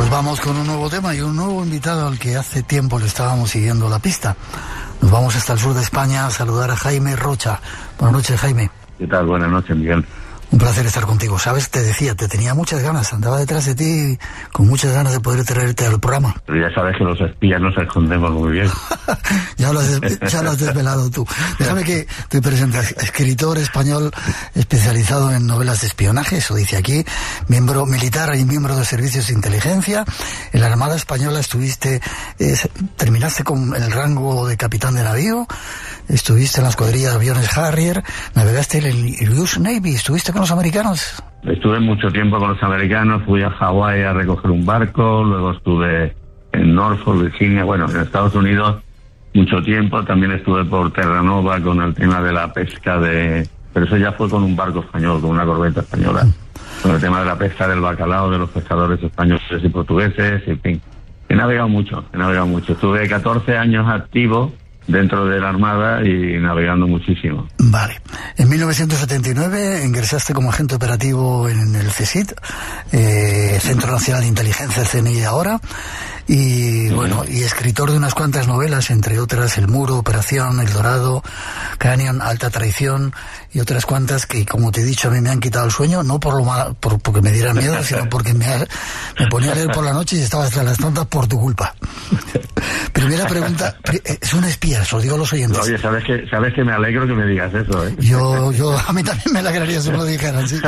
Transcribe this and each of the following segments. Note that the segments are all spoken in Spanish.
Nos vamos con un nuevo tema y un nuevo invitado al que hace tiempo le estábamos siguiendo la pista. Nos vamos hasta el sur de España a saludar a Jaime Rocha. Buenas noches, Jaime. ¿Qué tal? Buenas noches, Miguel. Un placer estar contigo. Sabes, te decía, te tenía muchas ganas, andaba detrás de ti con muchas ganas de poder traerte al programa. Pero ya sabes que los espías nos escondemos muy bien. ya lo has desvelado tú. Déjame que te presente. Escritor español especializado en novelas de espionaje, eso dice aquí, miembro militar y miembro de servicios de inteligencia. En la Armada Española terminaste con el rango de capitán de navío, estuviste en la escuadrilla de aviones Harrier, navegaste en el US Navy, estuviste con los americanos. Estuve mucho tiempo con los americanos, fui a Hawái a recoger un barco, luego estuve en Norfolk, Virginia, bueno, en Estados Unidos mucho tiempo, también estuve por Terranova con el tema de la pesca pero eso ya fue con un barco español, con una corbeta española, con el tema de la pesca del bacalao de los pescadores españoles y portugueses, en fin. He navegado mucho. Estuve 14 años activo dentro de la Armada y navegando muchísimo. Vale. En 1979 ingresaste como agente operativo en el CSIC, Centro Nacional de Inteligencia, el CNI ahora, y bueno, y escritor de unas cuantas novelas, entre otras El Muro, Operación, El Dorado, Canyon, Alta Traición y otras cuantas que, como te he dicho, a mí me han quitado el sueño, no por porque me dieran miedo, sino porque me ponía a leer por la noche y estaba hasta las tantas por tu culpa. Primera pregunta, es una espía, os lo digo a los oyentes. Oye, sabes que me alegro que me digas eso, ¿eh? Yo a mí también me alegraría si me lo dijeran, sí.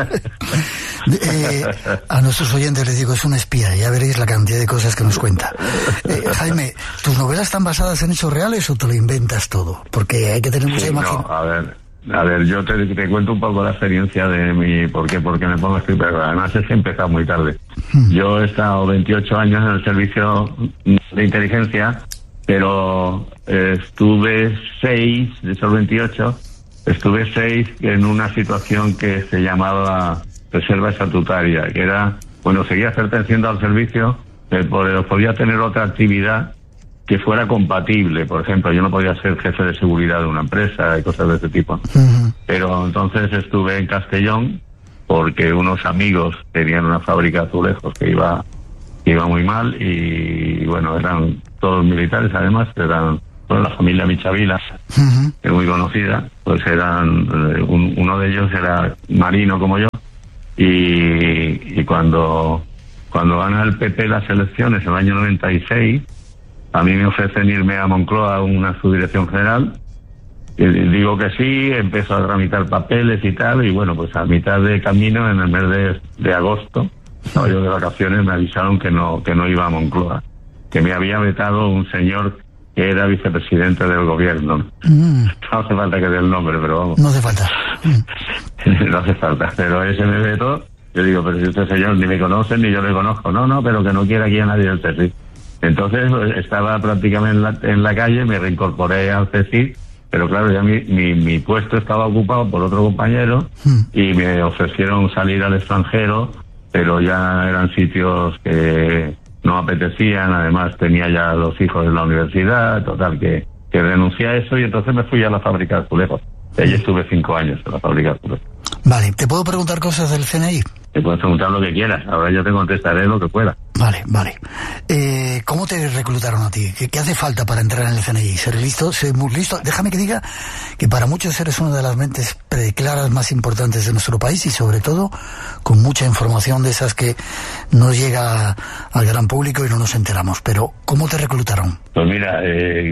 A nuestros oyentes les digo, es una espía, ya veréis la cantidad de cosas que nos cuenta. Jaime, ¿tus novelas están basadas en hechos reales o te lo inventas todo? Porque hay que tener mucha imaginación. A ver, yo te cuento un poco la experiencia de mi... Porque me pongo a escribir, pero además es que he empezado muy tarde. Yo he estado 28 años en el servicio de inteligencia, pero estuve 6 de esos 28, en una situación que se llamaba reserva estatutaria, que era, bueno, seguía perteneciendo al servicio, pero podía tener otra actividad que fuera compatible. Por ejemplo, yo no podía ser jefe de seguridad de una empresa y cosas de ese tipo. Pero entonces estuve en Castellón porque unos amigos tenían una fábrica de azulejos que iba muy mal y bueno, eran todos militares, además, eran la familia Michavila, que es muy conocida, pues uno de ellos era marino como yo y cuando gana el PP las elecciones en el año 96, a mí me ofrecen irme a Moncloa a una subdirección general. Y digo que sí, empiezo a tramitar papeles y tal, y bueno, pues a mitad de camino, en el mes de agosto, estaba yo de vacaciones, me avisaron que no iba a Moncloa, que me había vetado un señor que era vicepresidente del gobierno. No hace falta que dé el nombre, pero vamos. No hace falta. No hace falta, pero ese me vetó. Yo digo, pero si este señor ni me conoce ni yo le conozco. No, pero que no quiere aquí a nadie del CSIC. Entonces estaba prácticamente en la calle, me reincorporé al CSIC, pero claro, ya mi puesto estaba ocupado por otro compañero y me ofrecieron salir al extranjero, pero ya eran sitios que no apetecían, además tenía ya 2 hijos en la universidad, total, que renuncié a eso y entonces me fui a la fábrica de azulejos. Allí estuve 5 años en la fábrica de azulejos. Vale, ¿te puedo preguntar cosas del CNI? Te puedes preguntar lo que quieras, ahora yo te contestaré lo que pueda. Vale. ¿Cómo te reclutaron a ti? ¿Qué hace falta para entrar en el CNI? ¿Ser listo? ¿Ser muy listo? Déjame que diga que para muchos eres una de las mentes preclaras más importantes de nuestro país y sobre todo con mucha información de esas que no llega al gran público y no nos enteramos. Pero, ¿cómo te reclutaron? Pues mira,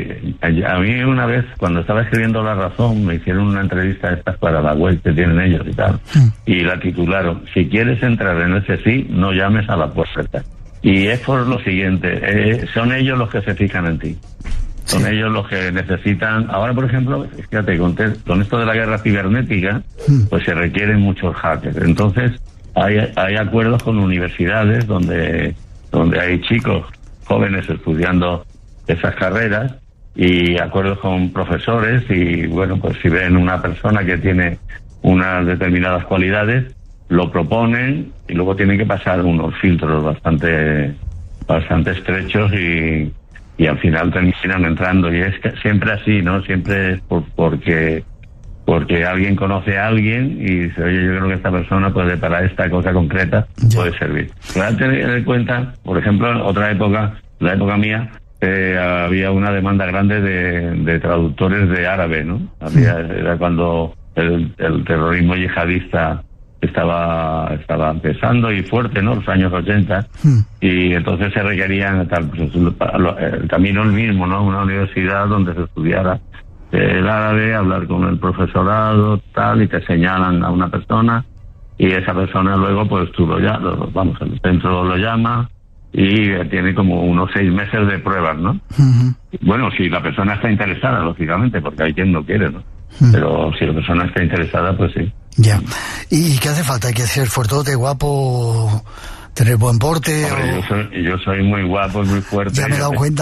a mí una vez, cuando estaba escribiendo La Razón, me hicieron una entrevista estas para la web que tienen ellos y tal, y la titularon, si quieres entrar en el CSIC, no llames a la puerta. Y es por lo siguiente, son ellos los que se fijan en ti. Son ellos los que necesitan. Ahora, por ejemplo, fíjate, con esto de la guerra cibernética, pues se requieren muchos hackers. Entonces, hay acuerdos con universidades donde hay chicos jóvenes estudiando esas carreras y acuerdos con profesores y, bueno, pues si ven una persona que tiene unas determinadas cualidades, lo proponen y luego tienen que pasar unos filtros bastante estrechos y al final terminan entrando. Y es que siempre así, ¿no? Siempre es porque porque alguien conoce a alguien y dice, oye, yo creo que esta persona puede, para esta cosa concreta, puede servir. Pero hay que tener en cuenta, por ejemplo, en otra época, la época mía, había una demanda grande de traductores de árabe, ¿no? Era cuando el terrorismo yihadista estaba empezando y fuerte, ¿no? Los años 80, y entonces se requerían el camino el mismo, ¿no? Una universidad donde se estudiara el árabe, hablar con el profesorado, tal, y te señalan a una persona, y esa persona luego, pues tú el centro lo llama, y tiene como unos 6 meses de pruebas, ¿no? Bueno, si la persona está interesada, lógicamente, porque hay quien no quiere, ¿no? Pero si la persona está interesada, pues sí. Ya. ¿Y qué hace falta? ¿Hay que ser fuertote, guapo, tener buen porte? Hombre, yo soy muy guapo, muy fuerte. Ya me he dado cuenta.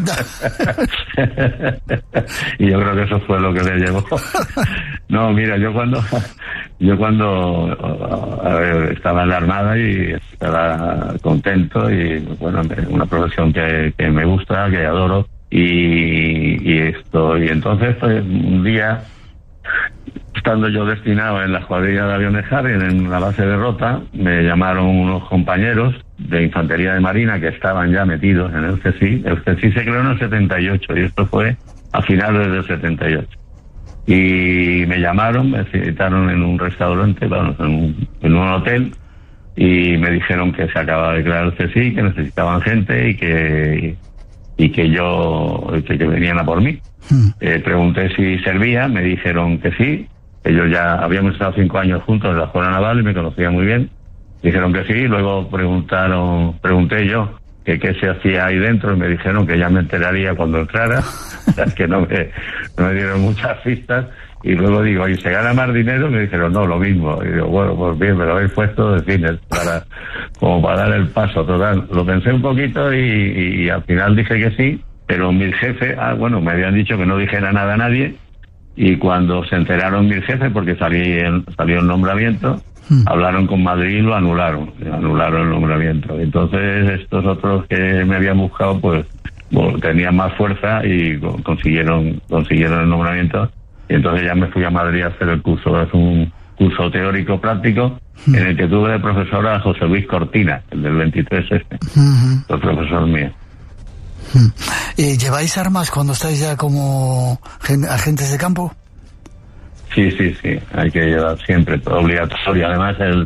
Y yo creo que eso fue lo que le llevó. No, mira, yo cuando estaba en la Armada y estaba contento, y bueno, una profesión que me gusta, que adoro, y entonces pues, un día, estando yo destinado en la escuadrilla de aviones Harrier en la base de Rota, me llamaron unos compañeros de infantería de marina que estaban ya metidos en el CSI. El CSI se creó en el 78 y esto fue a finales del 78. Y me llamaron, me citaron en un restaurante, en un hotel, y me dijeron que se acababa de crear el CSI, que necesitaban gente y que venían a por mí. Pregunté si servía, me dijeron que sí. Ellos ya habíamos estado 5 años juntos en la escuela naval y me conocían muy bien. Dijeron que sí, luego pregunté yo que qué se hacía ahí dentro y me dijeron que ya me enteraría cuando entrara. O sea, que no me dieron muchas pistas. Y luego digo, ¿y se gana más dinero? Me dijeron, no, lo mismo. Y digo, bueno, pues bien, me lo habéis puesto de cines como para dar el paso. Total, lo pensé un poquito y al final dije que sí, pero mis jefes, me habían dicho que no dijera nada a nadie, y cuando se enteraron mis jefes, porque salió el nombramiento, hablaron con Madrid y lo anularon el nombramiento. Entonces estos otros que me habían buscado, pues tenían más fuerza y consiguieron el nombramiento. Y entonces ya me fui a Madrid a hacer el curso. Es un curso teórico práctico en el que tuve de profesor a José Luis Cortina, el del 23 el profesor mío. ¿Lleváis armas cuando estáis ya como agentes de campo? Sí, hay que llevar siempre, todo obligatorio. Además, el